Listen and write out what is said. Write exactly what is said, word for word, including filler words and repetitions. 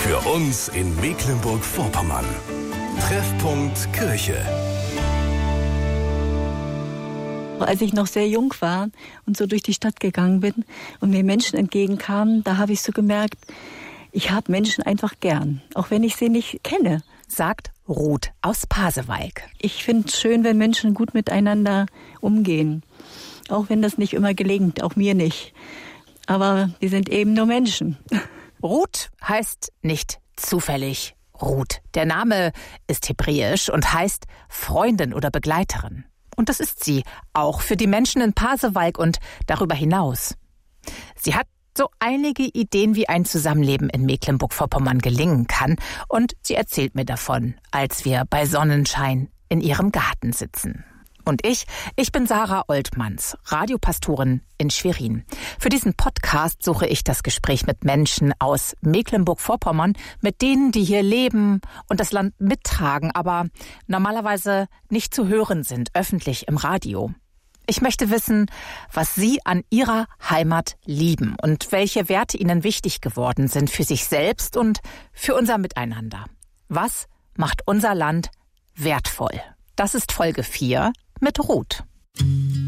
Für uns in Mecklenburg-Vorpommern. Treffpunkt Kirche. Als ich noch sehr jung war und so durch die Stadt gegangen bin und mir Menschen entgegenkamen, da habe ich so gemerkt, ich habe Menschen einfach gern, auch wenn ich sie nicht kenne. Sagt Ruth aus Pasewalk. Ich finde es schön, wenn Menschen gut miteinander umgehen. Auch wenn das nicht immer gelingt, auch mir nicht. Aber wir sind eben nur Menschen. Ruth heißt nicht zufällig Ruth. Der Name ist hebräisch und heißt Freundin oder Begleiterin. Und das ist sie, auch für die Menschen in Pasewalk und darüber hinaus. Sie hat so einige Ideen, wie ein Zusammenleben in Mecklenburg-Vorpommern gelingen kann. Und sie erzählt mir davon, als wir bei Sonnenschein in ihrem Garten sitzen. Und ich, ich bin Sarah Oltmanns, Radiopastorin in Schwerin. Für diesen Podcast suche ich das Gespräch mit Menschen aus Mecklenburg-Vorpommern, mit denen, die hier leben und das Land mittragen, aber normalerweise nicht zu hören sind, öffentlich im Radio. Ich möchte wissen, was Sie an Ihrer Heimat lieben und welche Werte Ihnen wichtig geworden sind für sich selbst und für unser Miteinander. Was macht unser Land wertvoll? Das ist Folge vier mit Ruth.